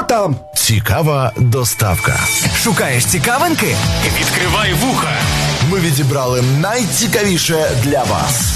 там? Цікава доставка. Шукаєш цікавинки? Відкривай вуха. Ми відібрали найцікавіше для вас.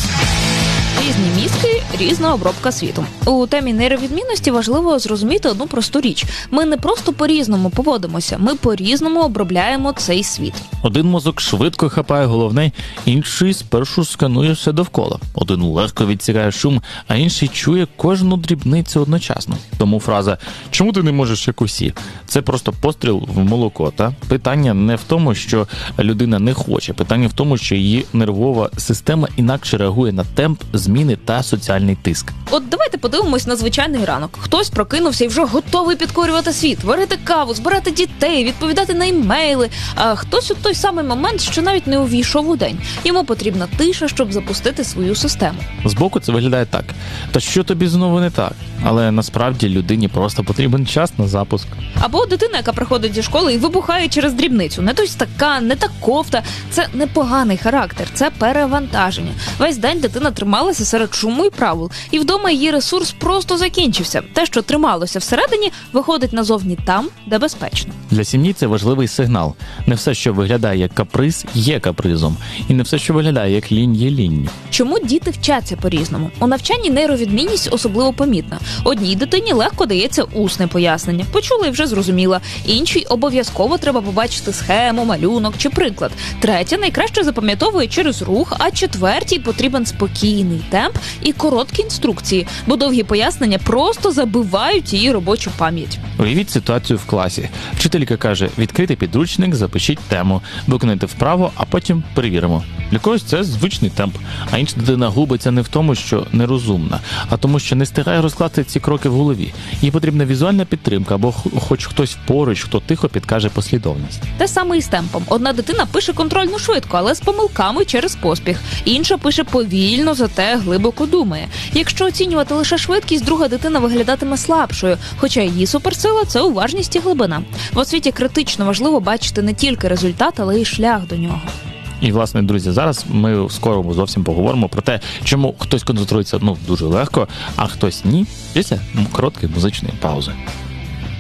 Різні мізки, різна обробка світу. У темі нейровідмінності важливо зрозуміти одну просту річ. Ми не просто по-різному поводимося, ми по-різному обробляємо цей світ. Один мозок швидко хапає головне, інший спершу сканує все довкола. Один легко відсікає шум, а інший чує кожну дрібницю одночасно. Тому фраза «чому ти не можеш як усі?» – це просто постріл в молоко, та? Питання не в тому, що людина не хоче, питання в тому, що її нервова система інакше реагує на темп, зміни та соціальний тиск. От давайте подивимось на звичайний ранок. Хтось прокинувся і вже готовий підкорювати світ, варити каву, збирати дітей, відповідати на імейли. А хтось у той самий момент, що навіть не увійшов у день. Йому потрібна тиша, щоб запустити свою систему. Збоку це виглядає так. Та що тобі знову не так? Але насправді людині просто потрібен час на запуск. Або дитина, яка приходить зі школи і вибухає через дрібницю. Не той стакан, не та кофта. Це не поганий характер, це перевантаження. Весь день дитина трималася серед шуму і правил. І вдома її ресурс просто закінчився. Те, що трималося всередині, виходить назовні там, де безпечно. Для сім'ї це важливий сигнал. Не все, що виглядає як каприз, є капризом. І не все, що виглядає як лінь, є лінь. Чому діти вчаться по-різному? У навчанні нейровідмінність особливо помітна. Одній дитині легко дається усне пояснення. Почула і вже зрозуміла. Іншій обов'язково треба побачити схему, малюнок чи приклад. Третя найкраще запам'ятовує через рух, а четвертій потрібен спокійний темп і короткі інструкції, бо довгі пояснення просто забивають її робочу пам'ять. Уявіть ситуацію в класі. Вчителька каже, відкрийте підручник, запишіть тему, виконайте вправо, а потім перевіримо. Для когось це звичний темп, а інша дитина губиться не в тому, що нерозумна, а тому, що не встигає розкласти ці кроки в голові. Їй потрібна візуальна підтримка, або хоч хтось поруч, хто тихо підкаже послідовність. Те саме і з темпом. Одна дитина пише контрольно швидко, але з помилками через поспіх. Інша пише повільно, зате глибоко думає. Якщо оцінювати лише швидкість, друга дитина виглядатиме слабшою, хоча її суперсила – це уважність і глибина. В освіті критично важливо бачити не тільки результат, але й шлях до нього. І, власне, друзі, зараз ми скоро зовсім поговоримо про те, чому хтось концентрується дуже легко, а хтось ні, після короткої музичної паузи.